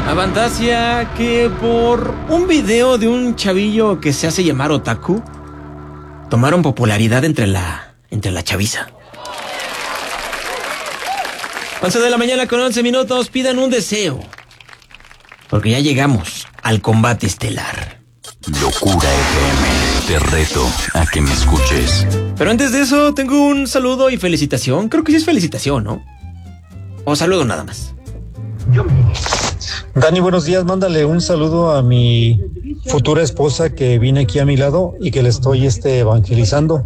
Avantasia que por un video de un chavillo que se hace llamar otaku, tomaron popularidad entre la chaviza. 11 de la mañana con 11 minutos, pidan un deseo, porque ya llegamos al combate estelar. Locura FM, te reto a que me escuches. Pero antes de eso, tengo un saludo y felicitación. Creo que sí es felicitación, ¿no? O saludo nada más. Dani, buenos días. Mándale un saludo a mi futura esposa que viene aquí a mi lado y que le estoy evangelizando.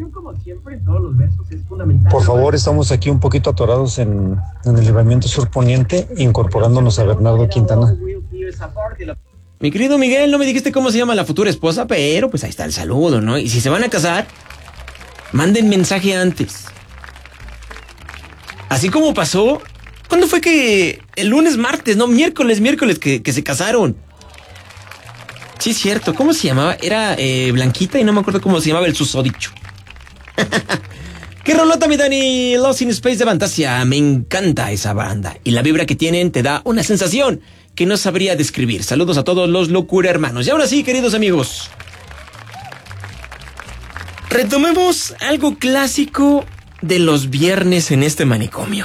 Por favor, estamos aquí un poquito atorados en el libramiento surponiente, incorporándonos a Bernardo Quintana. Mi querido Miguel, no me dijiste cómo se llama la futura esposa, pero pues ahí está el saludo, ¿no? Y si se van a casar, manden mensaje antes. Así como pasó, ¿cuándo fue que? El lunes, martes, no, miércoles que se casaron. Sí, es cierto, ¿cómo se llamaba? Era Blanquita y no me acuerdo cómo se llamaba el susodicho. ¡Qué rolota, mi Dani! Lost in Space de Fantasia, me encanta esa banda. Y la vibra que tienen te da una sensación que no sabría describir. Saludos a todos los locura hermanos. Y ahora sí, queridos amigos, retomemos algo clásico de los viernes en este manicomio.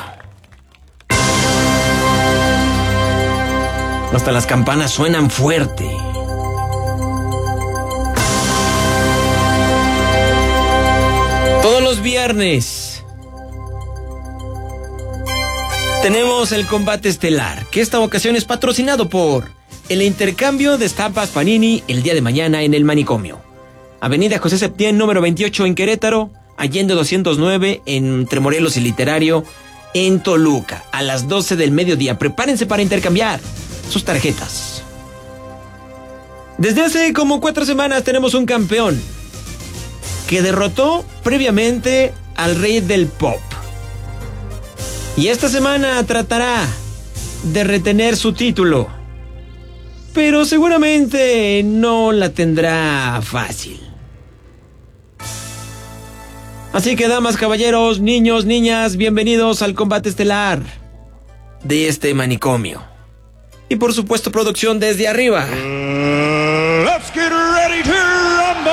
Hasta las campanas suenan fuerte. Todos los viernes tenemos el combate estelar, que esta ocasión es patrocinado por el intercambio de estampas Panini el día de mañana en el manicomio. Avenida José Septién, número 28 en Querétaro, Allende 209 entre Morelos y Literario en Toluca, a las 12 del mediodía. Prepárense para intercambiar sus tarjetas. Desde hace como 4 semanas tenemos un campeón que derrotó previamente al rey del pop. Y esta semana tratará de retener su título, pero seguramente no la tendrá fácil. Así que, damas, caballeros, niños, niñas, bienvenidos al combate estelar de este manicomio. Y por supuesto, producción desde arriba. Let's get ready to rumble.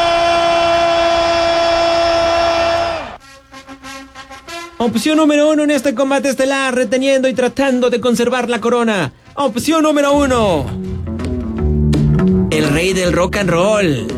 Opción número 1 en este combate estelar, reteniendo y tratando de conservar la corona. Opción número 1. El rey del rock and roll.